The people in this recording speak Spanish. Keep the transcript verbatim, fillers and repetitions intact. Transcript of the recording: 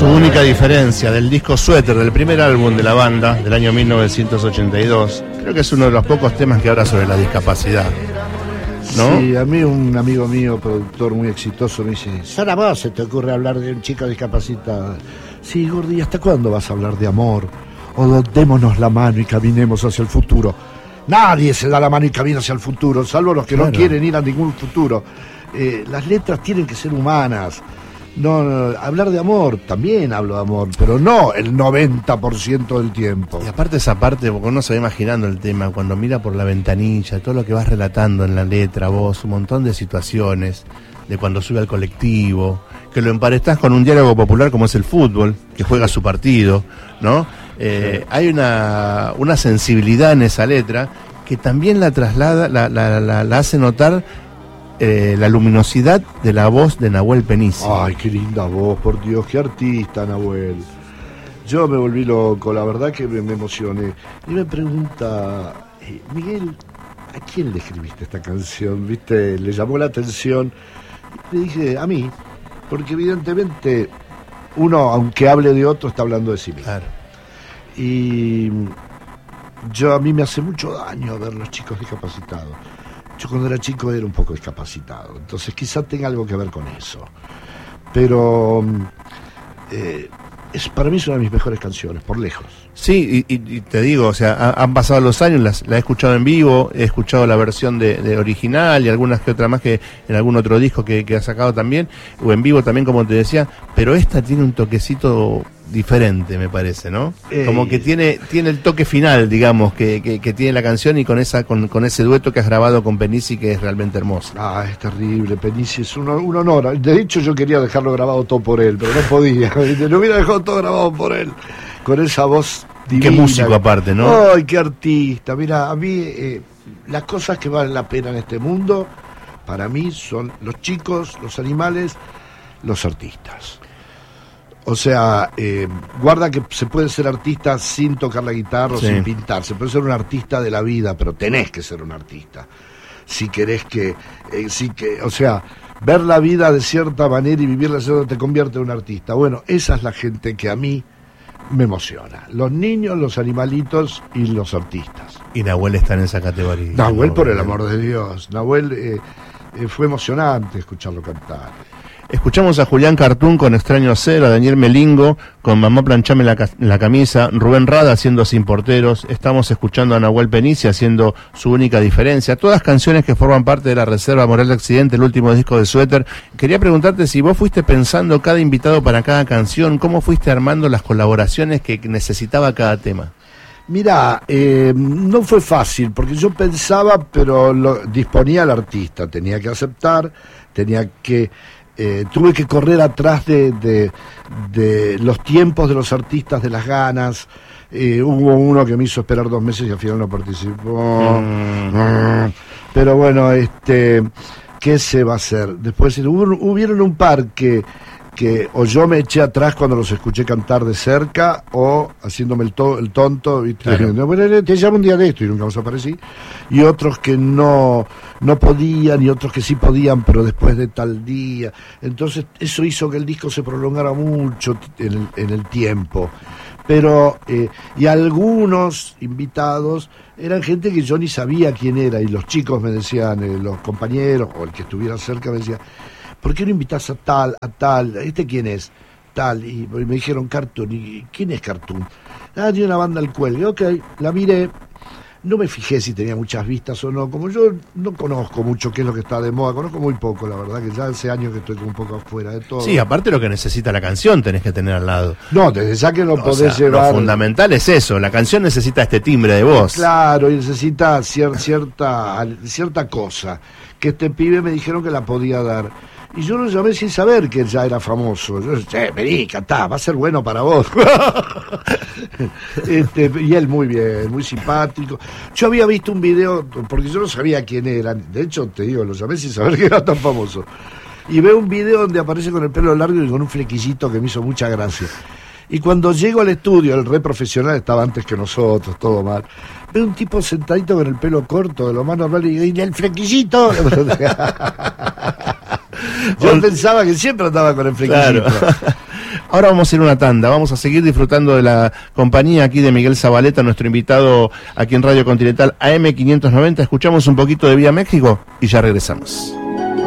Su única diferencia, del disco Suéter, del primer álbum de la banda, del año mil novecientos ochenta y dos. Creo que es uno de los pocos temas que habla sobre la discapacidad, ¿no? Sí, a mí un amigo mío, productor muy exitoso, me dice: ¿solo a vos se te ocurre hablar de un chico discapacitado? Sí, Gordi, ¿hasta cuándo vas a hablar de amor? O démonos la mano y caminemos hacia el futuro. Nadie se da la mano y camina hacia el futuro, salvo los que claro. no quieren ir a ningún futuro. Eh, las letras tienen que ser humanas. No, no, hablar de amor, también hablo de amor, pero no el noventa por ciento del tiempo. Y aparte esa parte, porque uno se va imaginando el tema, cuando mira por la ventanilla, todo lo que vas relatando en la letra, vos, un montón de situaciones, de cuando sube al colectivo, que lo emparestás con un diálogo popular como es el fútbol, que juega su partido, ¿no? Eh, sí. Hay una, una sensibilidad en esa letra que también la traslada, la, la, la, la hace notar Eh, la luminosidad de la voz de Nahuel Penici. Ay, qué linda voz, por Dios, qué artista, Nahuel. Yo me volví loco, la verdad que me, me emocioné. Y me pregunta, eh, Miguel, ¿a quién le escribiste esta canción? ¿Viste? Le llamó la atención. Y le dije, a mí, porque evidentemente uno, aunque hable de otro, está hablando de sí mismo. Claro. Y yo, a mí me hace mucho daño ver los chicos discapacitados. Yo cuando era chico era un poco discapacitado, entonces quizá tenga algo que ver con eso. Pero eh, es, para mí es una de mis mejores canciones, por lejos. Sí, y, y te digo, o sea, ha, han pasado los años, las, la he escuchado en vivo, he escuchado la versión de, de original y algunas que otras más que en algún otro disco que, que ha sacado también, o en vivo también, como te decía, pero esta tiene un toquecito diferente, me parece, ¿no? Eh, como que tiene tiene el toque final, digamos, que, que, que tiene la canción, y con esa con, con ese dueto que has grabado con Penici, que es realmente hermoso. Ah, es terrible, Penici es un, un honor. De hecho, yo quería dejarlo grabado todo por él, pero no podía. Lo hubiera dejado todo grabado por él, con esa voz divina. Qué músico aparte, ¿no? Ay, qué artista. Mira, a mí eh, las cosas que valen la pena en este mundo, para mí, son los chicos, los animales, los artistas. O sea, eh, guarda que se puede ser artista sin tocar la guitarra o sí. sin pintar. Se puede ser un artista de la vida, pero tenés que ser un artista. Si querés que, eh, si que, o sea, ver la vida de cierta manera y vivirla de cierta te convierte en un artista. Bueno, esa es la gente que a mí me emociona. Los niños, los animalitos y los artistas. Y Nahuel está en esa categoría. Nahuel, por el amor de Dios. Nahuel eh, eh, fue emocionante escucharlo cantar. Escuchamos a Julián Cartoon con Extraño Ser, a Daniel Melingo con Mamá Planchame la, la camisa, Rubén Rada haciendo Sin Porteros, estamos escuchando a Nahuel Penici haciendo Su única diferencia, todas canciones que forman parte de la Reserva Moral de Accidente, el último disco de Suéter. Quería preguntarte si vos fuiste pensando cada invitado para cada canción, ¿cómo fuiste armando las colaboraciones que necesitaba cada tema? Mirá, eh, no fue fácil, porque yo pensaba, pero lo, disponía al artista, tenía que aceptar, tenía que... Eh, tuve que correr atrás de, de, de los tiempos de los artistas, de las ganas. Eh, hubo uno que me hizo esperar dos meses y al final no participó. Mm. Pero bueno, este, ¿qué se va a hacer? Después hubo, hubieron un par que, que o yo me eché atrás cuando los escuché cantar de cerca, o haciéndome el, to, el tonto, ¿viste? Claro. Te llamo un día de esto y nunca más aparecí. Y otros que no, no podían, y otros que sí podían, pero después de tal día. Entonces eso hizo que el disco se prolongara mucho en el, en el tiempo. Pero, eh, y algunos invitados eran gente que yo ni sabía quién era, y los chicos me decían, eh, los compañeros, o el que estuviera cerca me decía: ¿por qué no invitas a tal, a tal? ¿Este quién es? Tal. Y me dijeron Cartoon. ¿Y quién es Cartoon? Ah, tiene una banda al cuelgue. Ok, la miré. No me fijé si tenía muchas vistas o no. Como yo no conozco mucho qué es lo que está de moda, conozco muy poco, la verdad, que ya hace años que estoy como un poco afuera de todo. Sí, aparte lo que necesita la canción tenés que tener al lado. No, desde ya que no o podés sea, llevar... Lo fundamental es eso, la canción necesita este timbre de voz. Claro, y necesita cier- cierta, cierta cosa, que este pibe me dijeron que la podía dar. Y yo lo llamé sin saber que él ya era famoso. Yo dije, eh, vení, cantá, va a ser bueno para vos. este, y él muy bien, muy simpático. Yo había visto un video, porque yo no sabía quién era. De hecho, te digo, lo llamé sin saber que era tan famoso. Y veo un video donde aparece con el pelo largo y con un flequillito que me hizo mucha gracia. Y cuando llego al estudio, el re profesional estaba antes que nosotros, todo mal. Veo un tipo sentadito con el pelo corto, de lo más normal, y digo, ¿y el flequillito? Yo pensaba que siempre andaba con el flequillito. Claro. Ahora vamos a hacer una tanda, vamos a seguir disfrutando de la compañía aquí de Miguel Zabaleta, nuestro invitado aquí en Radio Continental A M quinientos noventa. Escuchamos un poquito de Vía México y ya regresamos.